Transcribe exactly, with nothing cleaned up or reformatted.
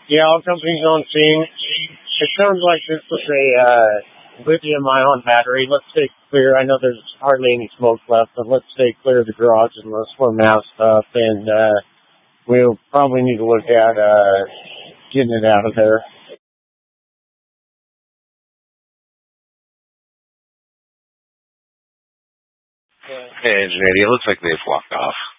Yeah, all companies on scene. It sounds like this was a uh, lithium-ion battery. Let's stay clear. I know there's hardly any smoke left, but let's stay clear of the garage unless we're masked up. And uh, we'll probably need to look at uh, getting it out of there. Hey, engineer, it looks like they've walked off.